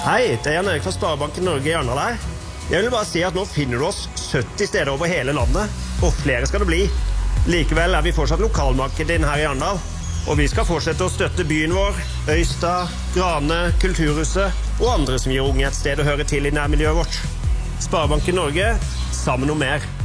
Hei, det er Jan Erik fra Sparebanken Norge i Arendal her. Jeg vil bare si at nå finner du oss 70 steder over hele landet, og flere skal det bli. Likevel er vi fortsatt lokalmarked inn her i Arendal, og vi skal fortsette å støtte byen vår, Øystad, Grane, Kulturhuset og andre som gir unge et sted å høre til i nærmiljøet vårt. Sparebanken Norge, sammen om mer.